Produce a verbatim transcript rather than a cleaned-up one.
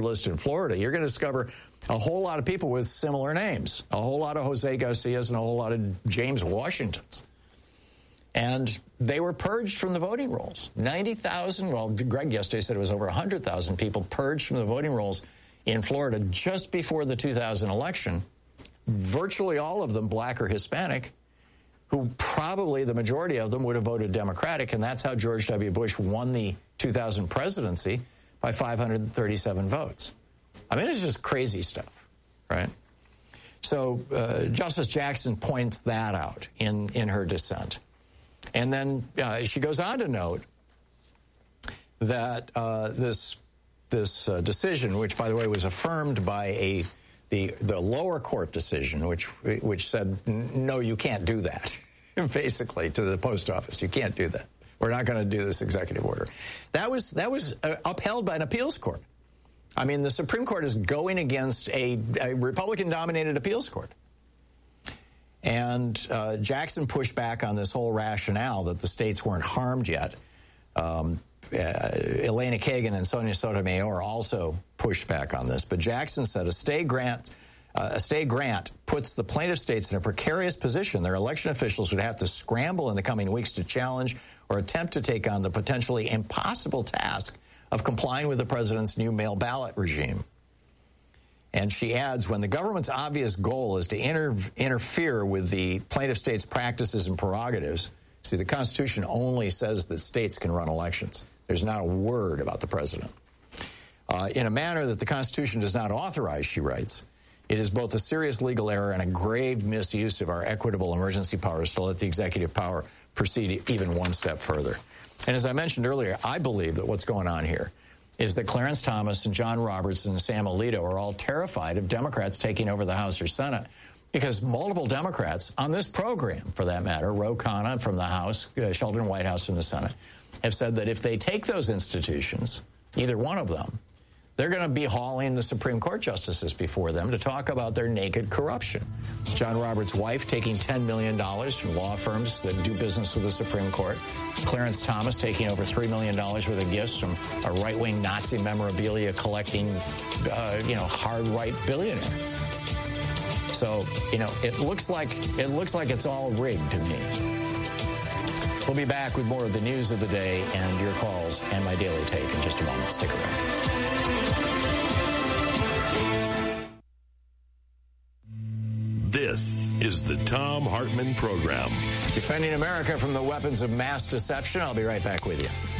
list in Florida, you're going to discover a whole lot of people with similar names, a whole lot of Jose Garcias and a whole lot of James Washingtons. And they were purged from the voting rolls. ninety thousand, well, Greg yesterday said it was over one hundred thousand people purged from the voting rolls in Florida just before the two thousand election. Virtually all of them black or Hispanic, who probably the majority of them would have voted Democratic, and that's how George W. Bush won the two thousand presidency by five hundred thirty-seven votes. I mean, it's just crazy stuff, right? So uh, Justice Jackson points that out in, in her dissent. And then uh, she goes on to note that uh, this this uh, decision, which, by the way, was affirmed by a the the lower court decision, which which said, no, you can't do that, basically, to the post office. You can't do that. We're not going to do this executive order. That was that was uh, upheld by an appeals court. I mean, the Supreme Court is going against a, a Republican-dominated appeals court. And uh, Jackson pushed back on this whole rationale that the states weren't harmed yet. Um, uh, Elena Kagan and Sonia Sotomayor also pushed back on this. But Jackson said a stay grant, uh, a stay grant puts the plaintiff states in a precarious position. Their election officials would have to scramble in the coming weeks to challenge or attempt to take on the potentially impossible task of complying with the president's new mail ballot regime. And she adds, when the government's obvious goal is to inter interfere with the plaintiff states' practices and prerogatives, see, the Constitution only says that states can run elections. There's not a word about the president. Uh, in a manner that the Constitution does not authorize, she writes, it is both a serious legal error and a grave misuse of our equitable emergency powers to let the executive power proceed even one step further. And as I mentioned earlier, I believe that what's going on here is that Clarence Thomas and John Roberts and Sam Alito are all terrified of Democrats taking over the House or Senate, because multiple Democrats on this program, for that matter, Ro Khanna from the House, uh, Sheldon Whitehouse from the Senate, have said that if they take those institutions, either one of them, they're going to be hauling the Supreme Court justices before them to talk about their naked corruption. John Roberts' wife taking ten million dollars from law firms that do business with the Supreme Court. Clarence Thomas taking over three million dollars worth of gifts from a right-wing Nazi memorabilia collecting, uh, you know, hard-right billionaire. So, you know, it looks like it looks like it's all rigged to me. We'll be back with more of the news of the day and your calls and my daily take in just a moment. Stick around. This is the Thom Hartmann Program. Defending America from the weapons of mass deception. I'll be right back with you.